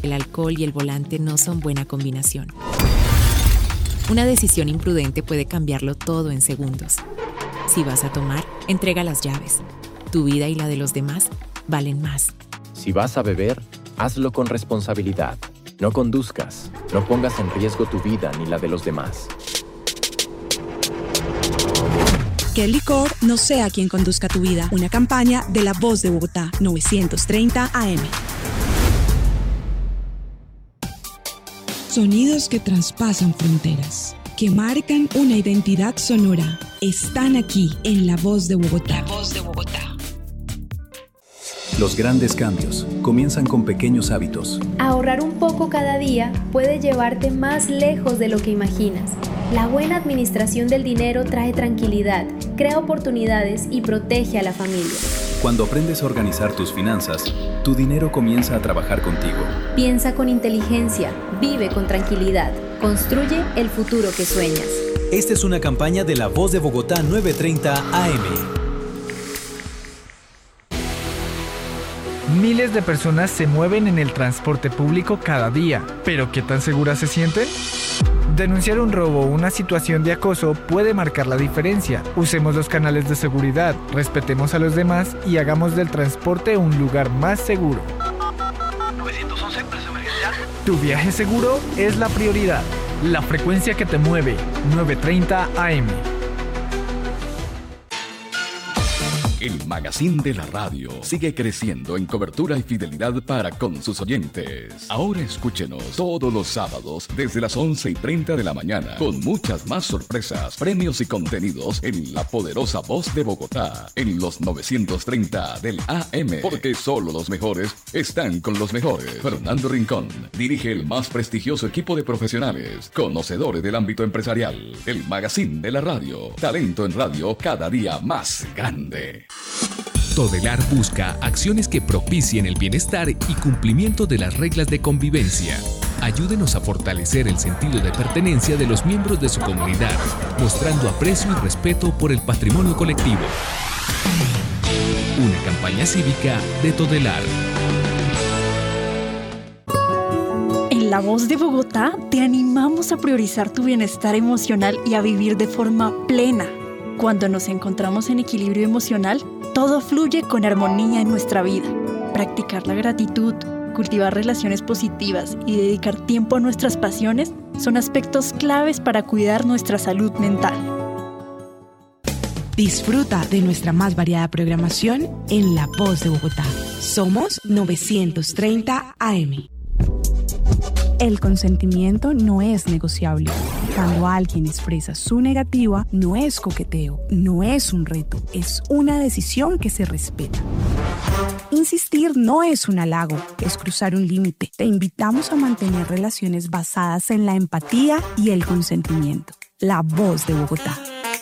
El alcohol y el volante no son buena combinación. Una decisión imprudente puede cambiarlo todo en segundos. Si vas a tomar, entrega las llaves. Tu vida y la de los demás valen más. Si vas a beber, hazlo con responsabilidad. No conduzcas, no pongas en riesgo tu vida ni la de los demás. Que el licor no sea quien conduzca tu vida. Una campaña de La Voz de Bogotá, 930 AM. Sonidos que traspasan fronteras, que marcan una identidad sonora, están aquí en La Voz de Bogotá. La Voz de Bogotá. Los grandes cambios comienzan con pequeños hábitos. Ahorrar un poco cada día puede llevarte más lejos de lo que imaginas. La buena administración del dinero trae tranquilidad, crea oportunidades y protege a la familia. Cuando aprendes a organizar tus finanzas, tu dinero comienza a trabajar contigo. Piensa con inteligencia, vive con tranquilidad, construye el futuro que sueñas. Esta es una campaña de La Voz de Bogotá 930 AM. Miles de personas se mueven en el transporte público cada día, pero ¿qué tan seguras se sienten? Denunciar un robo o una situación de acoso puede marcar la diferencia. Usemos los canales de seguridad, respetemos a los demás y hagamos del transporte un lugar más seguro. 911, ¿presa emergencial? Tu viaje seguro es la prioridad. La frecuencia que te mueve, 930 AM. El Magazine de la Radio sigue creciendo en cobertura y fidelidad para con sus oyentes. Ahora escúchenos todos los sábados desde las 11:30 de la mañana con muchas más sorpresas, premios y contenidos en la poderosa Voz de Bogotá en los 930 del AM, porque solo los mejores están con los mejores. Fernando Rincón dirige el más prestigioso equipo de profesionales, conocedores del ámbito empresarial. El Magazine de la Radio, talento en radio cada día más grande. Todelar busca acciones que propicien el bienestar y cumplimiento de las reglas de convivencia. Ayúdenos a fortalecer el sentido de pertenencia de los miembros de su comunidad, mostrando aprecio y respeto por el patrimonio colectivo. Una campaña cívica de Todelar. En La Voz de Bogotá te animamos a priorizar tu bienestar emocional y a vivir de forma plena. Cuando nos encontramos en equilibrio emocional, todo fluye con armonía en nuestra vida. Practicar la gratitud, cultivar relaciones positivas y dedicar tiempo a nuestras pasiones son aspectos claves para cuidar nuestra salud mental. Disfruta de nuestra más variada programación en La Voz de Bogotá. Somos 930 AM. El consentimiento no es negociable. Cuando alguien expresa su negativa, no es coqueteo, no es un reto, es una decisión que se respeta. Insistir no es un halago, es cruzar un límite. Te invitamos a mantener relaciones basadas en la empatía y el consentimiento. La Voz de Bogotá.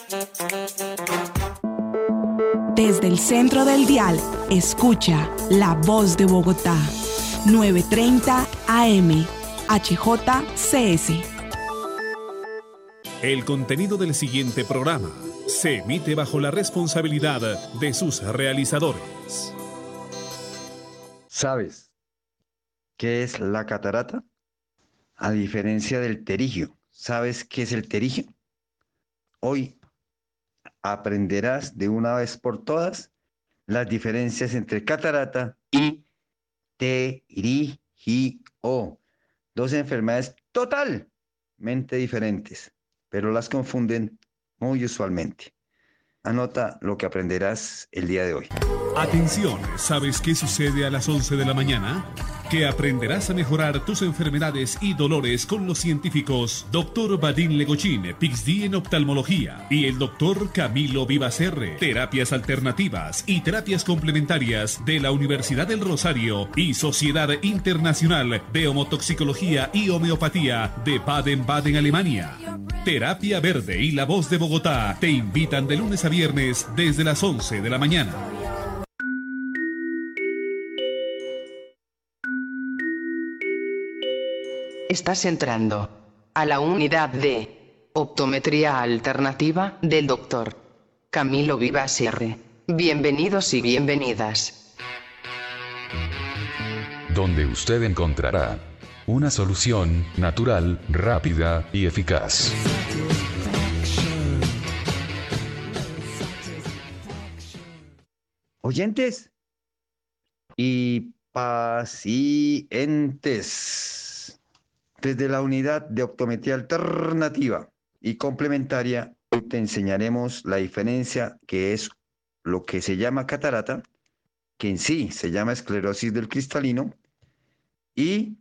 Desde el centro del dial, escucha La Voz de Bogotá. 930 AM. HJCS. El contenido del siguiente programa se emite bajo la responsabilidad de sus realizadores. ¿Sabes qué es la catarata? A diferencia del terigio, ¿sabes qué es el terigio? Hoy aprenderás de una vez por todas las diferencias entre catarata y terigio. Dos enfermedades totalmente diferentes, pero las confunden muy usualmente. Anota lo que aprenderás el día de hoy. Atención, ¿sabes qué sucede a las 11 de la mañana? Que aprenderás a mejorar tus enfermedades y dolores con los científicos Dr. Vadim Legochín, PhD en oftalmología, y el Dr. Camilo Vivacerre, terapias alternativas y terapias complementarias de la Universidad del Rosario y Sociedad Internacional de Homotoxicología y Homeopatía de Baden-Baden, Alemania. Terapia Verde y La Voz de Bogotá te invitan de lunes a viernes desde las 11 de la mañana. Estás entrando a la unidad de optometría alternativa del Dr. Camilo Vivacerre. Bienvenidos y bienvenidas. Donde usted encontrará Una solución natural, rápida y eficaz. Oyentes y pacientes, desde la unidad de optometría alternativa y complementaria, hoy te enseñaremos la diferencia que es lo que se llama catarata, que en sí se llama esclerosis del cristalino, y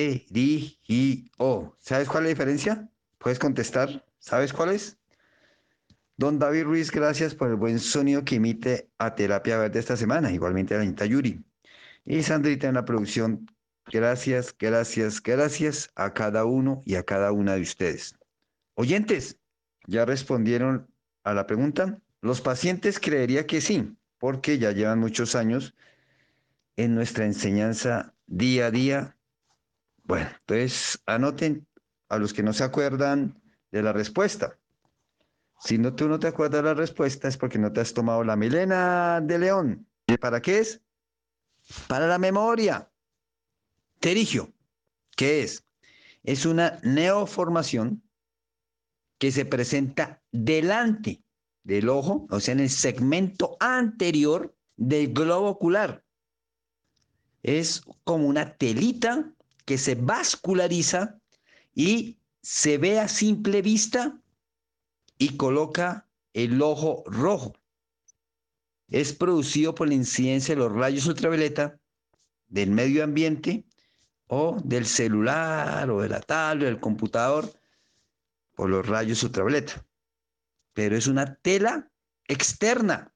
pterigio. ¿Sabes cuál es la diferencia? ¿Puedes contestar? ¿Sabes cuál es? Don David Ruiz, gracias por el buen sonido que emite a Terapia Verde esta semana. Igualmente a la Anita Yuri. Y Sandrita en la producción. Gracias, gracias, gracias a cada uno y a cada una de ustedes. Oyentes, ¿ya respondieron a la pregunta? Los pacientes creería que sí, porque ya llevan muchos años en nuestra enseñanza día a día. Bueno, entonces anoten a los que no se acuerdan de la respuesta. Si no, tú no te acuerdas de la respuesta es porque no te has tomado la melena de león. ¿Y para qué es? Para la memoria. Pterigio, ¿qué es? Es una neoformación que se presenta delante del ojo, o sea, en el segmento anterior del globo ocular. Es como una telita que se vasculariza y se ve a simple vista y coloca el ojo rojo. Es producido por la incidencia de los rayos ultravioleta del medio ambiente o del celular o de la tablet, del computador, por los rayos ultravioleta. Pero es una tela externa.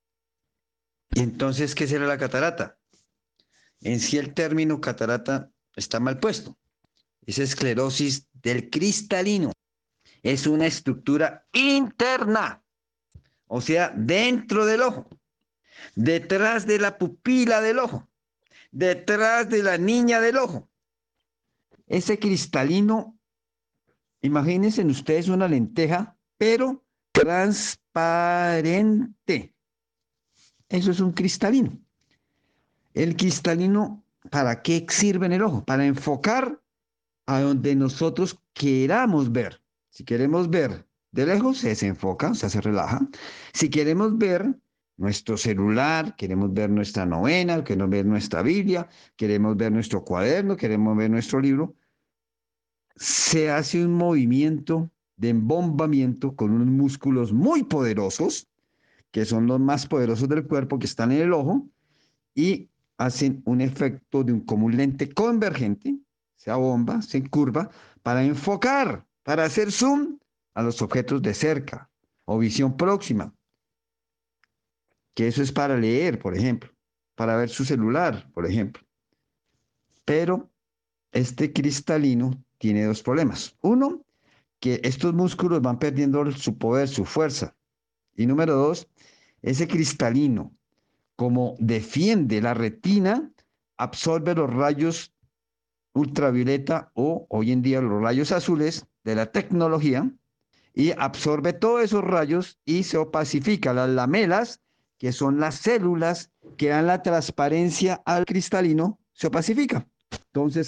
Y entonces, ¿qué será la catarata? En sí el término catarata está mal puesto. Es esclerosis del cristalino. Es una estructura interna, o sea, dentro del ojo, detrás de la pupila del ojo, detrás de la niña del ojo. Ese cristalino, imagínense ustedes una lenteja, pero transparente. Eso es un cristalino. El cristalino, ¿para qué sirve en el ojo? Para enfocar a donde nosotros queramos ver. Si queremos ver de lejos, se desenfoca, o sea, se relaja. Si queremos ver nuestro celular, queremos ver nuestra novena, queremos ver nuestra Biblia, queremos ver nuestro cuaderno, queremos ver nuestro libro, se hace un movimiento de embombamiento con unos músculos muy poderosos, que son los más poderosos del cuerpo, que están en el ojo, y hacen un efecto como un lente convergente, se abomba, se curva, para enfocar, para hacer zoom a los objetos de cerca o visión próxima. Que eso es para leer, por ejemplo, para ver su celular, por ejemplo. Pero este cristalino tiene dos problemas. Uno, que estos músculos van perdiendo su poder, su fuerza. Y número dos, ese cristalino, como defiende la retina, absorbe los rayos ultravioleta o hoy en día los rayos azules de la tecnología y absorbe todos esos rayos y se opacifica las lamelas, que son las células que dan la transparencia al cristalino, se opacifica. Entonces,